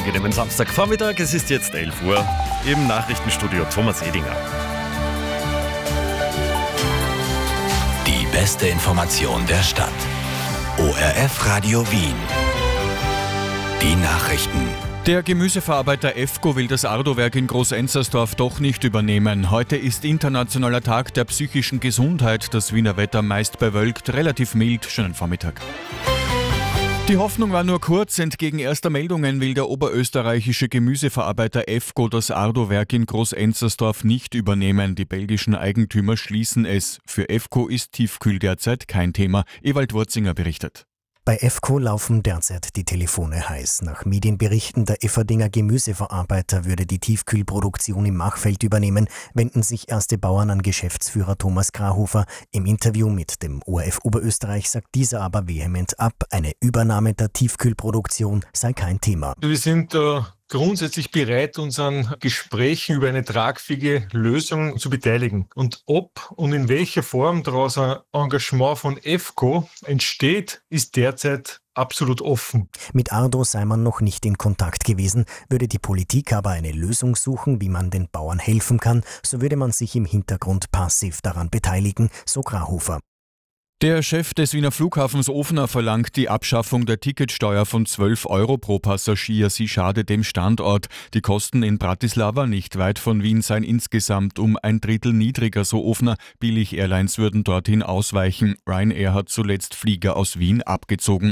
angenehmen Samstagvormittag. Es ist jetzt 11 Uhr im Nachrichtenstudio Thomas Edinger. Die beste Information der Stadt. ORF Radio Wien. Die Nachrichten. Der Gemüseverarbeiter EFCO will das Ardo-Werk in Groß-Enzersdorf doch nicht übernehmen. Heute ist internationaler Tag der psychischen Gesundheit. Das Wiener Wetter meist bewölkt, relativ mild. Schönen Vormittag. Die Hoffnung war nur kurz. Entgegen erster Meldungen will der oberösterreichische Gemüseverarbeiter EFCO das Ardo-Werk in Groß-Enzersdorf nicht übernehmen. Die belgischen Eigentümer schließen es. Für EFCO ist Tiefkühl derzeit kein Thema. Ewald Wurzinger berichtet. Bei EFCO laufen derzeit die Telefone heiß. Nach Medienberichten der Efferdinger Gemüseverarbeiter würde die Tiefkühlproduktion im Machfeld übernehmen, wenden sich erste Bauern an Geschäftsführer Thomas Grahofer. Im Interview mit dem ORF Oberösterreich sagt dieser aber vehement ab, eine Übernahme der Tiefkühlproduktion sei kein Thema. Wir sind grundsätzlich bereit, uns an Gesprächen über eine tragfähige Lösung zu beteiligen. Und ob und in welcher Form daraus ein Engagement von EFCO entsteht, ist derzeit absolut offen. Mit Ardo sei man noch nicht in Kontakt gewesen. Würde die Politik aber eine Lösung suchen, wie man den Bauern helfen kann, so würde man sich im Hintergrund passiv daran beteiligen, so Grahofer. Der Chef des Wiener Flughafens Ofner verlangt die Abschaffung der Ticketsteuer von 12 Euro pro Passagier. Sie schade dem Standort. Die Kosten in Bratislava, nicht weit von Wien, seien insgesamt um ein Drittel niedriger, so Ofner. Billig-Airlines würden dorthin ausweichen. Ryanair hat zuletzt Flieger aus Wien abgezogen.